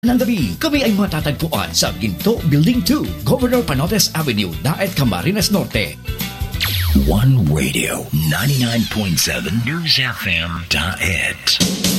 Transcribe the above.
ng gabi, kami ay matatagpuan sa Ginto Building 2, Governor Panotes Avenue, Daet, Camarines Norte. One Radio, 99.7 News FM, Daet.